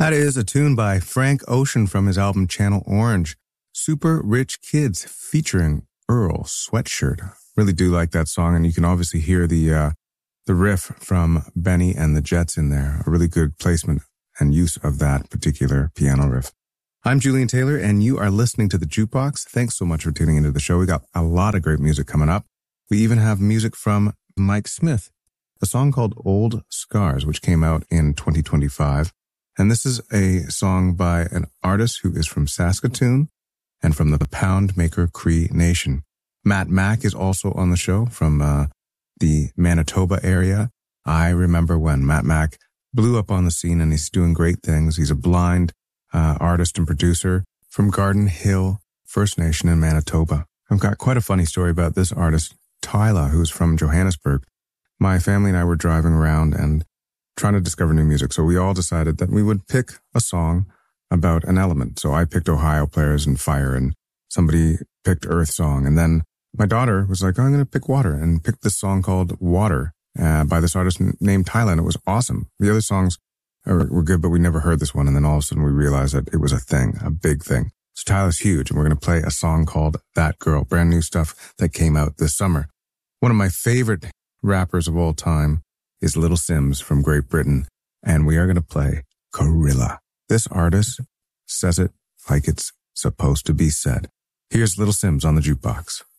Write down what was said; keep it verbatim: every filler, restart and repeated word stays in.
That is a tune by Frank Ocean from his album Channel Orange. Super Rich Kids featuring Earl Sweatshirt. Really do like that song, and you can obviously hear the uh, the riff from Benny and the Jets in there. A really good placement and use of that particular piano riff. I'm Julian Taylor, and you are listening to The Jukebox. Thanks so much for tuning into the show. We got a lot of great music coming up. We even have music from Mike Smith, a song called Old Scars, which came out in twenty twenty-five. And this is a song by an artist who is from Saskatoon and from the Pound Maker Cree Nation. Matt Mack is also on the show from uh, the Manitoba area. I remember when Matt Mack blew up on the scene, and he's doing great things. He's a blind uh, artist and producer from Garden Hill First Nation in Manitoba. I've got quite a funny story about this artist, Tyla, who's from Johannesburg. My family and I were driving around and trying to discover new music, so we all decided that we would pick a song about an element. So I picked Ohio Players and Fire, and somebody picked Earth Song, and then my daughter was like, oh, I'm going to pick Water, and picked this song called Water uh, by this artist named Tyla, and it was awesome. The other songs are, were good, but we never heard this one, and then all of a sudden we realized that it was a thing, a big thing. So Tyla's huge, and we're going to play a song called That Girl, brand new stuff that came out this summer. One of my favorite rappers of all time is Little Simz from Great Britain, and we are going to play Gorilla. This artist says it like it's supposed to be said. Here's Little Simz on the Jukebox.